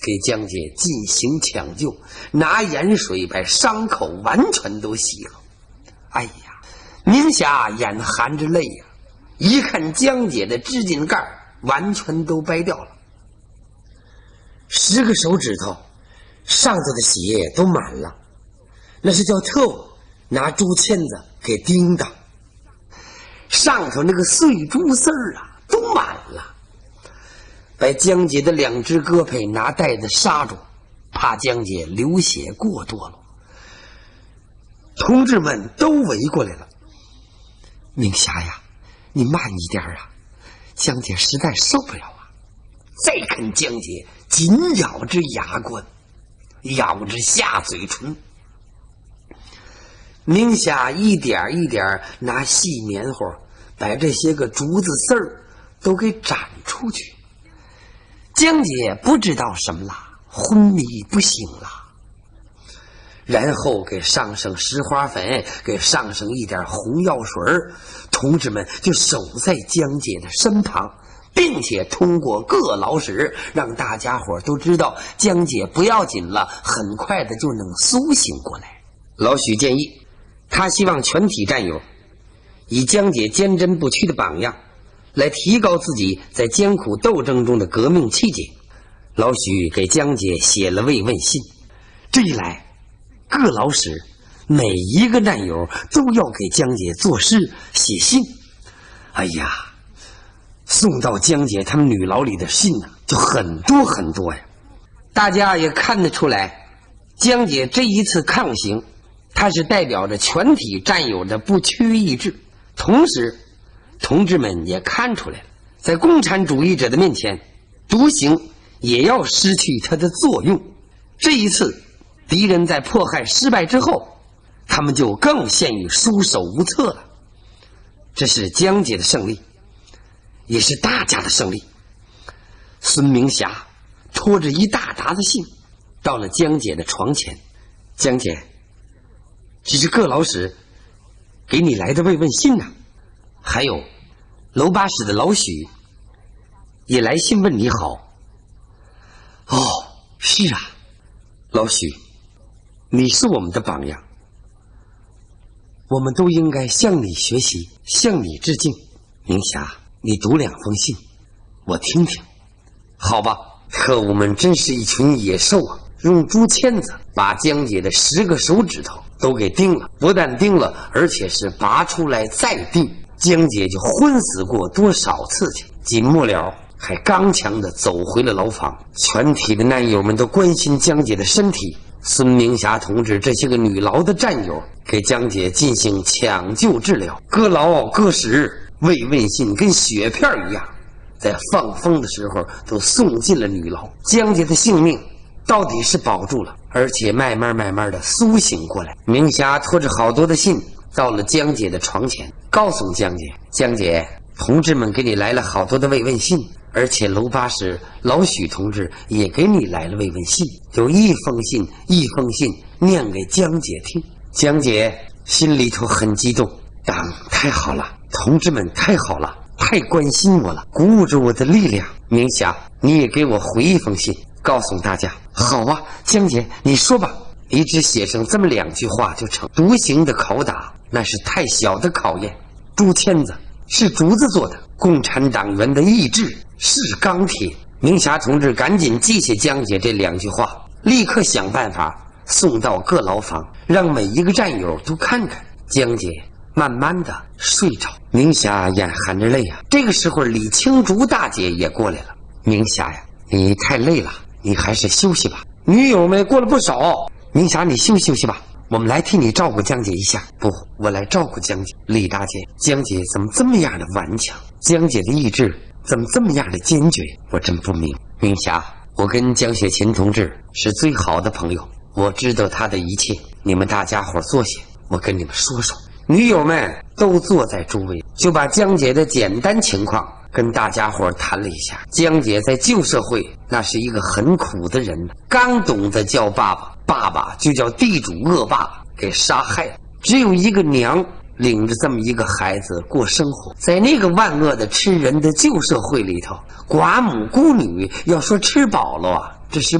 给江姐进行抢救，拿盐水把伤口完全都洗了。哎呀，明霞眼含着泪呀，一看江姐的指甲盖完全都掰掉了，10个手指头上头的血都满了，那是叫特务拿竹签子给钉的，上头那个碎竹丝儿啊都满了，把江姐的2只胳膊拿带子刹住，怕江姐流血过多了。同志们都围过来了。明霞呀，你慢一点啊，江姐实在受不了啊！再看江姐紧咬着牙关，咬着下嘴唇。明霞一点一点拿细棉花把这些个竹子丝儿都给斩出去。江姐不知道什么了，昏迷不醒了。然后给上上石花粉，给上上一点红药水，同志们就守在江姐的身旁，并且通过各老史让大家伙都知道江姐不要紧了，很快的就能苏醒过来。老许建议，他希望全体战友以江姐坚贞不屈的榜样来提高自己在艰苦斗争中的革命气节。老许给江姐写了慰问信，这一来各老史每一个战友都要给江姐作诗写信。哎呀，送到江姐他们女牢里的信呢，就很多很多呀。大家也看得出来，江姐这一次抗行，它是代表着全体战友的不屈意志。同时同志们也看出来了，在共产主义者的面前，独行也要失去它的作用。这一次敌人在迫害失败之后，他们就更陷于束手无策了。这是江姐的胜利，也是大家的胜利。孙明霞拖着一大沓子信到了江姐的床前。江姐，这是各老史给你来的慰问信呢，还有楼8室的老许也来信问你好。哦，是啊，老许，你是我们的榜样，我们都应该向你学习，向你致敬。明霞，你读2封信，我听听。好吧，特务们真是一群野兽啊，用竹签子把江姐的10个手指头都给钉了，不但钉了，而且是拔出来再钉。江姐就昏死过多少次去，紧末了还刚强地走回了牢房。全体的难友们都关心江姐的身体。孙明霞同志这些个女牢的战友给江姐进行抢救治疗，各牢各室慰问信跟雪片一样，在放风的时候都送进了女牢。江姐的性命到底是保住了，而且慢慢的苏醒过来。明霞拖着好多的信到了江姐的床前，告诉江姐，江姐，同志们给你来了好多的慰问信，而且楼8室老许同志也给你来了慰问信，有一封信念给江姐听。江姐心里头很激动，党太好了，同志们太好了，太关心我了，鼓舞着我的力量。明霞，你也给我回一封信，告诉大家。好啊，江姐，你说吧。你只写上这么2句话就成。独行的拷打那是太小的考验，竹签子是竹子做的，共产党员的意志是钢铁。明霞同志赶紧记下江姐这2句话，立刻想办法送到各牢房，让每一个战友都看看。江姐慢慢的睡着，明霞眼含着泪啊。这个时候李青竹大姐也过来了。明霞呀，你太累了，你还是休息吧。女友们过了不少，明霞你休息吧，我们来替你照顾江姐一下。不，我来照顾江姐。李大姐，江姐怎么这么样的顽强，江姐的意志怎么这么样的坚决，我真不明。明霞，我跟江雪琴同志是最好的朋友，我知道她的一切，你们大家伙坐下，我跟你们说说。女友们都坐在周围，就把江姐的简单情况跟大家伙谈了一下。江姐在旧社会那是一个很苦的人，刚懂得叫爸爸，爸爸就叫地主恶霸给杀害了，只有一个娘领着这么一个孩子过生活。在那个万恶的吃人的旧社会里头，寡母孤女要说吃饱了啊，这是